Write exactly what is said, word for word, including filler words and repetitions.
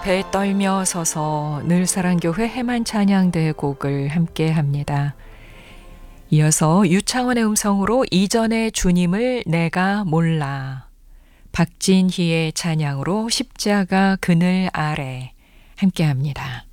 앞에 떨며 서서 늘사랑교회 해만 찬양대 곡을 함께 합니다. 이어서 유창원의 음성으로 이전의 주님을 내가 몰라, 박진희의 찬양으로 십자가 그늘 아래 함께 합니다.